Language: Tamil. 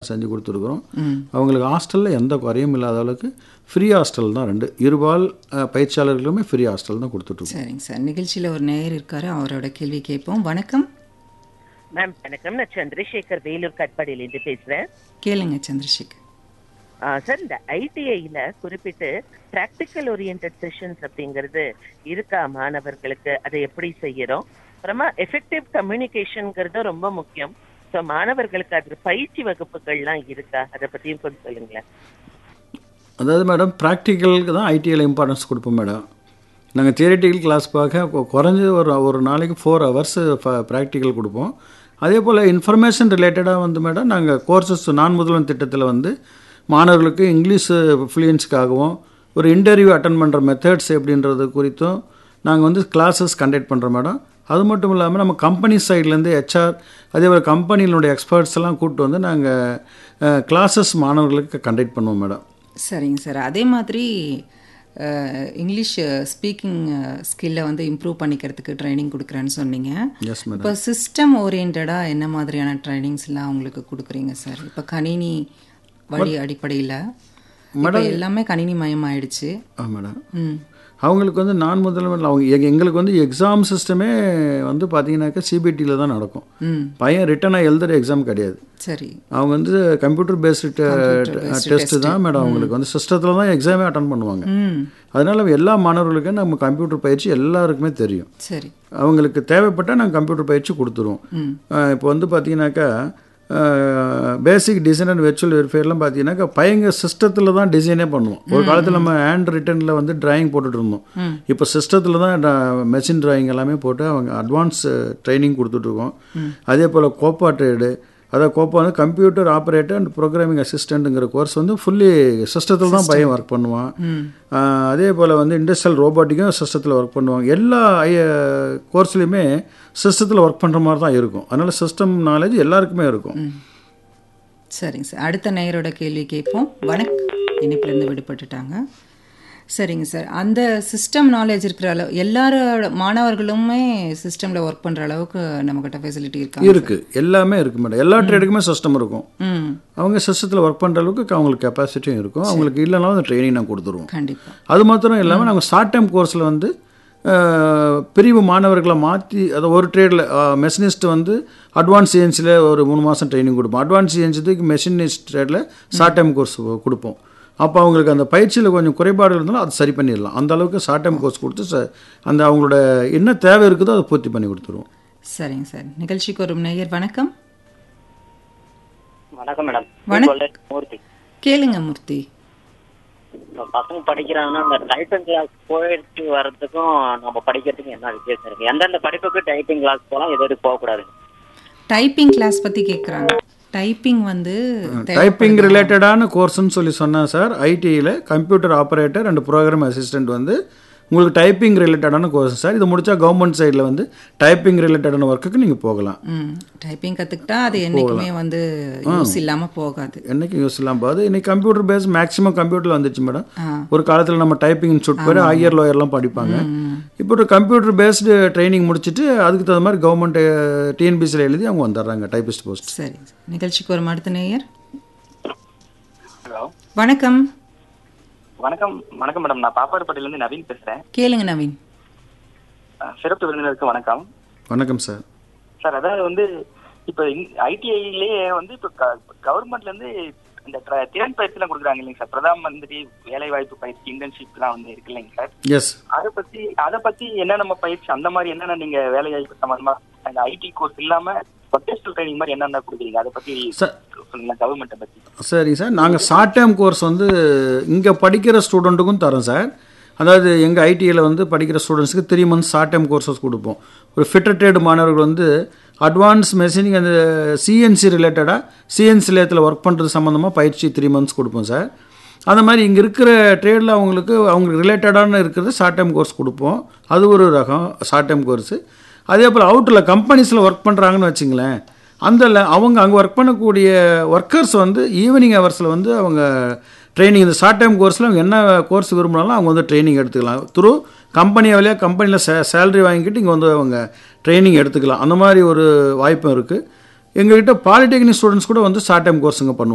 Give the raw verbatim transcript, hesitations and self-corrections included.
செஞ்சு கொடுத்துருக்குறோம். அவங்களுக்கு ஹாஸ்டலில் எந்த குறையும் இல்லாத அளவுக்கு ஃப்ரீ ஹாஸ்டல் தான், ரெண்டு இருபால் பயிற்சியாளர்களுமே ஃப்ரீ ஹாஸ்டல் தான் கொடுத்துட்ருக்கோம். சரிங்க சார். நிகழ்ச்சியில் ஒரு நேயர் இருக்காரு, அவரோட கேள்வி கேட்போம். வணக்கம் மேம். வணக்கம். நான் சந்திரசேகர் வேலூர் கட்பாடியிலேருந்து பேசுகிறேன். கேளுங்க சந்திரசேகர். சார், இந்த ஐடிஐயில் குறிப்பிட்டு ப்ராக்டிக்கல் ஓரியன்ட் செஷன்ஸ் அப்படிங்கிறது இருக்கா மாணவர்களுக்கு? அதை எப்படி செய்கிறோம்? அப்புறமா எஃபெக்டிவ் கம்யூனிகேஷனுங்கிறது ரொம்ப முக்கியம். ஸோ மாணவர்களுக்கு அது பயிற்சி வகுப்புகள்லாம் இருக்கா? அதை பற்றியும் கொஞ்சம் சொல்லுங்களேன். அதாவது மேடம், ப்ராக்டிக்கலுக்கு தான் ஐடிஐயில் இம்பார்ட்டன்ஸ் கொடுப்போம் மேடம். நாங்கள் தியரிட்டிக்கல் கிளாஸ் பார்க்க குறைஞ்சது ஒரு ஒரு நாளைக்கு ஃபோர் ஹவர்ஸ் ப்ராக்டிக்கல் கொடுப்போம். அதே போல் இன்ஃபர்மேஷன் ரிலேட்டடாக வந்து மேடம் நாங்கள் கோர்சஸ் நான் முதல்வன் திட்டத்தில் வந்து மாணவர்களுக்கு இங்கிலீஷ் ஃப்ளூயன்ஸுக்காகவும் ஒரு இன்டர்வியூ அட்டன் பண்ணுற மெத்தட்ஸ் எப்படின்றது குறித்தும் நாங்கள் வந்து கிளாஸஸ் கண்டக்ட் பண்ணுறோம் மேடம். அது மட்டும் இல்லாமல் நம்ம கம்பெனி சைட்லேருந்து ஹெச்ஆர் அதே போல் கம்பெனியினுடைய எக்ஸ்பர்ட்ஸ் எல்லாம் கூப்பிட்டு வந்து நாங்கள் கிளாஸஸ் மாணவர்களுக்கு கண்டக்ட் பண்ணுவோம் மேடம். சரிங்க சார். அதே மாதிரி இங்கிலீஷ் ஸ்பீக்கிங் ஸ்கில்லை வந்து இம்ப்ரூவ் பண்ணிக்கிறதுக்கு ட்ரைனிங் கொடுக்குறேன்னு சொன்னீங்க. Yes madam. இப்போ சிஸ்டம் ஓரியன்டாக என்ன மாதிரியான ட்ரைனிங்ஸ்லாம் உங்களுக்கு கொடுக்குறீங்க சார்? இப்போ கணினி வழி அடிப்படையில் மேடம் எல்லாமே கணினி மயம் ஆயிடுச்சு. ஆ மேடம். ம் அவங்களுக்கு வந்து நான் முதல்ல அவங்க எங்களுக்கு வந்து எக்ஸாம் சிஸ்டமே வந்து பார்த்தீங்கன்னாக்கா சிபிடியில் தான் நடக்கும். பையன் ரிட்டனாக எழுதுகிற எக்ஸாம் கிடையாது. சரி. அவங்க வந்து கம்ப்யூட்டர் பேஸ்டு டெஸ்ட்டு தான் மேடம். அவங்களுக்கு வந்து சிஸ்டத்தில் தான் எக்ஸாமே அட்டன் பண்ணுவாங்க. அதனால எல்லா மாணவர்களுக்கும் நம்ம கம்ப்யூட்டர் பயிற்சி எல்லாருக்குமே தெரியும். சரி. அவங்களுக்கு தேவைப்பட்டால் நாங்கள் கம்ப்யூட்டர் பயிற்சி கொடுத்துருவோம். இப்போ வந்து பார்த்தீங்கன்னாக்கா பேசிக் டிசைன் அண்ட் வெர்ச்சுவல் வெரிஃபையர்லாம் பார்த்தீங்கன்னாக்கா பையங்க சிஸ்டத்தில் தான் டிசைனே பண்ணுவோம். ஒரு காலத்தில் நம்ம ஹேண்ட் ரிட்டனில் வந்து டிராயிங் போட்டுட்டு இருந்தோம். இப்போ சிஸ்டத்தில் தான் மெஷின் டிராயிங் எல்லாமே போட்டு அவங்க அட்வான்ஸ் ட்ரைனிங் கொடுத்துட்ருக்கோம். அதே போல் கோப்பா ட்ரேடு, அதாவது கோப்பா வந்து computer operator and programming அசிஸ்டண்ட்டுங்கிற course வந்து ஃபுல்லி சிஸ்டத்தில் தான் பையன் ஒர்க் பண்ணுவான். அதே போல் வந்து இண்டஸ்ட்ரியல் ரோபோட்டிக்கும் சிஸ்டத்தில் ஒர்க் பண்ணுவாங்க. எல்லா கோர்ஸ்லையுமே சிஸ்டத்தில் ஒர்க் பண்ணுற மாதிரி தான் இருக்கும். அதனால் சிஸ்டம் நாலேஜ் எல்லாருக்குமே இருக்கும். சரிங்க சார். அடுத்த நேயரோட கேள்வி கேட்போம். வணக்கம். இணைப்பிலேருந்து விடுபட்டுட்டாங்க. சரிங்க சார். அந்த சிஸ்டம் நாலேஜ் இருக்கிற அளவு எல்லாரோட மாணவர்களுமே சிஸ்டமில் ஒர்க் பண்ணுற அளவுக்கு நம்மக்கிட்ட ஃபெசிலிட்டி இருக்கா? இருக்குது, எல்லாமே இருக்குது மேடம். எல்லா ட்ரேடுக்குமே சிஸ்டம் இருக்கும். அவங்க சிஸ்டத்தில் ஒர்க் பண்ணுற அளவுக்கு அவங்களுக்கு கெப்பாசிட்டியும் இருக்கும். அவங்களுக்கு இல்லைனாலும் அந்த ட்ரைனிங் நான் கொடுத்துருவோம். கண்டிப்பாக. அது மாத்திரம் இல்லாமல் நாங்கள் ஷார்ட் டைம் கோர்ஸில் வந்து பிரிவு மாணவர்களை மாற்றி அதை ஒரு ட்ரேடில் மெஷினிஸ்ட் வந்து அட்வான்ஸ் சிஎன்சியில் ஒரு மூணு மாதம் ட்ரைனிங் கொடுப்போம். Advance சிஎன்சிக்கு machinist ட்ரேடில் short time course கொடுப்போம். அப்போ அவங்களுக்கு அந்த பயிற்சியில் கொஞ்சம் குறைபாடு இருந்தாலும் அதை சரி பண்ணிடலாம். அந்த அளவுக்கு ஷார்ட் டைம் கோர்ஸ் கொடுத்து ச அந்த அவங்களோட என்ன தேவை இருக்குதோ அதை பூர்த்தி பண்ணி கொடுத்துருவோம். சரிங்க சார். நிகழ்ச்சிக்கு ஒரு நேயர். வணக்கம். வணக்கம் மேடம். வணக்கம். மூர்த்தி. கேளுங்க மூர்த்தி. பசங்க படிக்கிறாங்கன்னா அந்த டைப்பிங் கிளாஸ் போயிட்டு வர்றதுக்கும் நம்ம படிக்கிறதுக்கும் என்ன வித்தியாசம் இருக்கு? எந்தெந்த படிப்புக்கு டைப்பிங் கிளாஸ் போகலாம், எது எது போகக்கூடாது? டைப்பிங் கிளாஸ் பற்றி கேட்குறாங்க. டைப்பிங் வந்து டைப்பிங் ரிலேட்டடான கோர்ஸ்ன்னு சொல்லி சொன்னேன் சார். ஐடியில் computer operator and program assistant வந்து உங்களுக்கு டைப்பிங் ரிலேட்டடான கோர்ஸ் சார். இது முடிச்சா கவர்மெண்ட் சைடில் வந்து டைப்பிங் ரிலேட்டடான ஒர்க்குக்கு நீங்கள் போகலாம். டைப்பிங் கற்றுக்கிட்டா அது என்றைக்குமே வந்து யூஸ் இல்லாமல் போகாது. என்றைக்கும் யூஸ் இல்லாமல் போகாது. இன்னைக்கு கம்ப்யூட்டர் பேஸ் மேக்ஸிமம் கம்ப்யூட்டரில் வந்துச்சு மேடம். ஒரு காலத்தில் நம்ம டைப்பிங் இன்ஸ்டியூட் போய் ஹையர் லோயர்லாம் படிப்பாங்க. இப்போ ஒரு கம்ப்யூட்டர் பேஸ்டு ட்ரைனிங் முடிச்சுட்டு அதுக்கு தகுந்த மாதிரி கவர்மெண்ட் டிஎன்பிசியில் எழுதி அவங்க வந்துடுறாங்க டைப்பிஸ்ட் போஸ்ட். சரி. நிகழ்ச்சிக்கு ஒரு அடுத்த நேயர். வணக்கம். வணக்கம். வணக்கம் மேடம். நான் பாப்பாரப்பட்டியிலேருந்து நவீன் பேசுகிறேன். கேளுங்க நவீன். சிறப்பு விருந்தினருக்கு வணக்கம். வணக்கம் சார். சார், அதாவது வந்து இப்போ ஐடிஐலேயே வந்து இப்போ கவர்மெண்ட்லேருந்து இந்த திறன் பயிற்சிலாம் கொடுக்குறாங்க இல்லைங்க சார்? பிரதான் மந்திரி வேலை வாய்ப்பு பயிற்சி இன்டர்ன்ஷிப்லாம் வந்து இருக்கு இல்லைங்க சார்? எஸ். அதை பற்றி அதை பற்றி என்ன நம்ம பயிற்சி அந்த மாதிரி என்னென்ன நீங்கள் வேலை வாய்ப்பு சம்மந்தமாக அந்த ஐடி கோர்ஸ் இல்லாமல் வொகேஷனல் ட்ரைனிங் மாதிரி என்னென்ன கொடுக்குறீங்க? அதை பற்றி சொல்லுங்க, கவர்மெண்ட்டை பற்றி. சரிங்க சார். நாங்கள் ஷார்ட் டைம் கோர்ஸ் வந்து இங்கே படிக்கிற ஸ்டூடெண்ட்டுக்கும் தரோம் சார். அதாவது எங்கள் ஐடியில் வந்து படிக்கிற ஸ்டூடெண்ட்ஸுக்கு three months short time courses கொடுப்போம். ஒரு ஃபிட்டர் ட்ரேடு மாணவர்கள் வந்து அட்வான்ஸ் மெஷினிங் அந்த சிஎன்சி ரிலேட்டடாக சிஎன்சி லேத்தில் ஒர்க் பண்ணுறது சம்மந்தமாக பயிற்சி த்ரீ மந்த்ஸ் கொடுப்போம் சார். அந்த மாதிரி இங்கே இருக்கிற ட்ரேடில் அவங்களுக்கு அவங்களுக்கு ரிலேட்டடான இருக்கிறது ஷார்ட் டைம் கோர்ஸ் கொடுப்போம். அது ஒரு ரகம் ஷார்ட் டைம் கோர்ஸு. அதே போல் அவுட்டில் கம்பெனிஸில் ஒர்க் பண்ணுறாங்கன்னு வச்சுங்களேன், அந்த அவங்க அங்கே ஒர்க் பண்ணக்கூடிய ஒர்க்கர்ஸ் வந்து ஈவினிங் ஹவர்ஸில் வந்து அவங்க ட்ரைனிங் இந்த ஷார்ட் டைம் கோர்ஸில் அவங்க என்ன கோர்ஸ் விரும்பினாலும் அவங்க வந்து ட்ரைனிங் எடுத்துக்கலாம். த்ரூ கம்பெனி வழியாக கம்பெனியில் சே சேலரி வாங்கிக்கிட்டு இங்கே வந்து அவங்க ட்ரைனிங் எடுத்துக்கலாம். அந்த மாதிரி ஒரு வாய்ப்பும் இருக்குது. எங்ககிட்ட பாலிடெக்னிக் ஸ்டூடெண்ட்ஸ் கூட வந்து ஷார்ட் டைம் கோர்ஸுங்க பண்ணுவோம்.